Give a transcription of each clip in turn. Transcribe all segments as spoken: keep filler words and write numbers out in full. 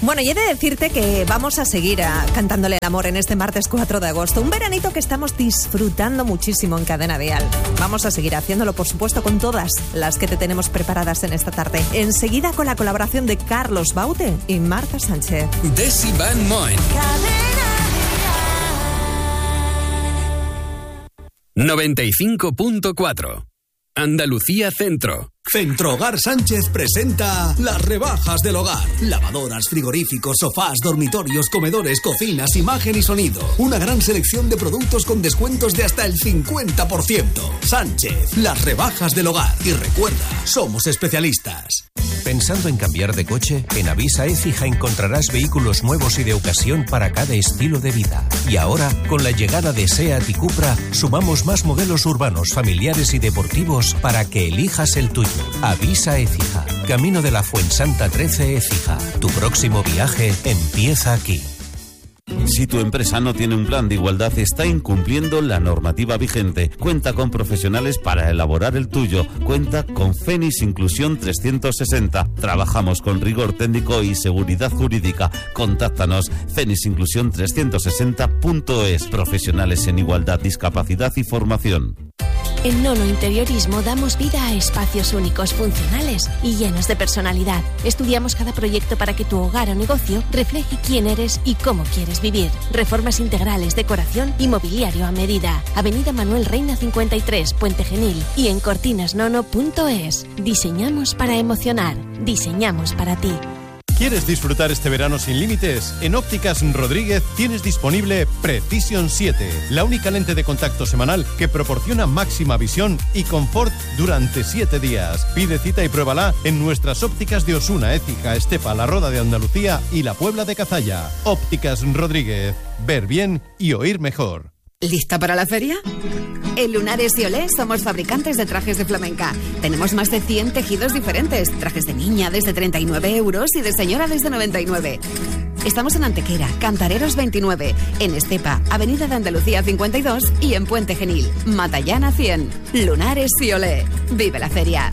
Bueno, y he de decirte que vamos a seguir a, cantándole el amor en este martes cuatro de agosto. Un veranito que estamos disfrutando muchísimo en Cadena Dial. Vamos a seguir haciéndolo, por supuesto, con todas las que te tenemos preparadas en esta tarde. Enseguida con la colaboración de Carlos Baute y Marta Sánchez. Desi Van Moen. noventa y cinco punto cuatro. Andalucía Centro. Centro Hogar Sánchez presenta las rebajas del hogar. Lavadoras, frigoríficos, sofás, dormitorios, comedores, cocinas, imagen y sonido. Una gran selección de productos con descuentos de hasta el cincuenta por ciento. Sánchez, las rebajas del hogar. Y recuerda, somos especialistas. ¿Pensando en cambiar de coche? En Avisa Écija encontrarás vehículos nuevos y de ocasión para cada estilo de vida. Y ahora, con la llegada de SEAT y Cupra, sumamos más modelos urbanos, familiares y deportivos para que elijas el tuyo. Avisa Écija, Camino de la Fuensanta trece Écija. Tu próximo viaje empieza aquí. Si tu empresa no tiene un plan de igualdad, está incumpliendo la normativa vigente. Cuenta con profesionales para elaborar el tuyo. Cuenta con Fénix Inclusión trescientos sesenta. Trabajamos con rigor técnico y seguridad jurídica. Contáctanos fénix inclusión trescientos sesenta punto es. Profesionales en igualdad, discapacidad y formación. En Nono Interiorismo damos vida a espacios únicos, funcionales y llenos de personalidad. Estudiamos cada proyecto para que tu hogar o negocio refleje quién eres y cómo quieres vivir. Reformas integrales, decoración y mobiliario a medida. Avenida Manuel Reina cincuenta y tres, Puente Genil, y en cortinas nono punto es. Diseñamos para emocionar. Diseñamos para ti. ¿Quieres disfrutar este verano sin límites? En Ópticas Rodríguez tienes disponible Precision siete, la única lente de contacto semanal que proporciona máxima visión y confort durante siete días. Pide cita y pruébala en nuestras ópticas de Osuna, Écija, Estepa, La Roda de Andalucía y La Puebla de Cazalla. Ópticas Rodríguez. Ver bien y oír mejor. ¿Lista para la feria? En Lunares y Olé somos fabricantes de trajes de flamenca. Tenemos más de cien tejidos diferentes. Trajes de niña desde treinta y nueve euros y de señora desde noventa y nueve. Estamos en Antequera, Cantareros veintinueve, en Estepa, Avenida de Andalucía cincuenta y dos y en Puente Genil, Matallana cien. Lunares y Olé. Vive la feria.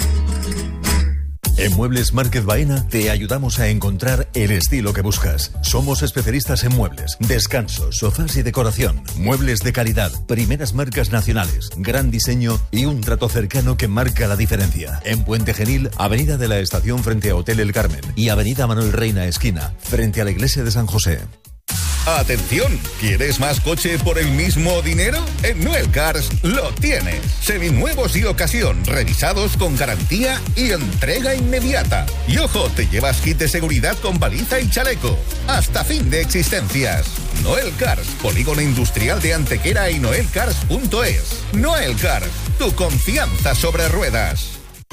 En Muebles Márquez Baena te ayudamos a encontrar el estilo que buscas. Somos especialistas en muebles, descansos, sofás y decoración. Muebles de calidad, primeras marcas nacionales, gran diseño y un trato cercano que marca la diferencia. En Puente Genil, Avenida de la Estación frente a Hotel El Carmen y Avenida Manuel Reina esquina, frente a la Iglesia de San José. ¡Atención! ¿Quieres más coche por el mismo dinero? En Noel Cars lo tienes. Seminuevos y ocasión, revisados con garantía y entrega inmediata. Y ojo, te llevas kit de seguridad con baliza y chaleco. Hasta fin de existencias. Noel Cars, polígono industrial de Antequera y noel cars punto es. Noel Cars, tu confianza sobre ruedas.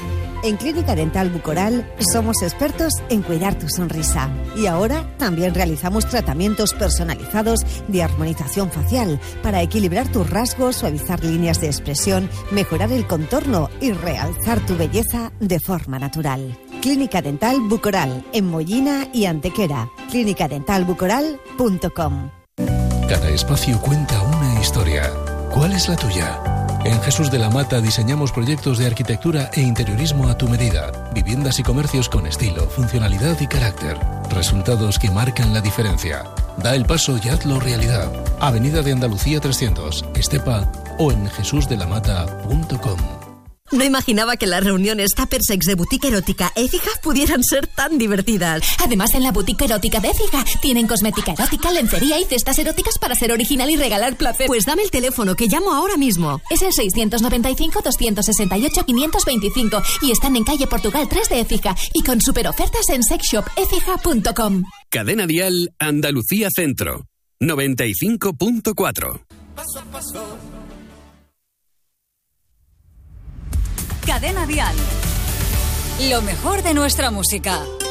En Clínica Dental Bucoral somos expertos en cuidar tu sonrisa. Y ahora también realizamos tratamientos personalizados de armonización facial para equilibrar tus rasgos, suavizar líneas de expresión, mejorar el contorno y realzar tu belleza de forma natural. Clínica Dental Bucoral, en Mollina y Antequera. clínica dental bucoral punto com. Cada espacio cuenta una historia. ¿Cuál es la tuya? En Jesús de la Mata diseñamos proyectos de arquitectura e interiorismo a tu medida. Viviendas y comercios con estilo, funcionalidad y carácter. Resultados que marcan la diferencia. Da el paso y hazlo realidad. Avenida de Andalucía trescientos, Estepa o en jesús de la mata punto com. No imaginaba que las reuniones tuppersex de Boutique Erótica Écija pudieran ser tan divertidas. Además, en la Boutique Erótica de Écija tienen cosmética erótica, lencería y cestas eróticas para ser original y regalar placer. Pues dame el teléfono que llamo ahora mismo. Es el seiscientos noventa y cinco, doscientos sesenta y ocho, quinientos veinticinco y están en calle Portugal tres de Écija y con super ofertas en sexshop écija punto com. Cadena Dial Andalucía Centro, noventa y cinco punto cuatro. Paso a paso. Cadena Dial. Lo mejor de nuestra música.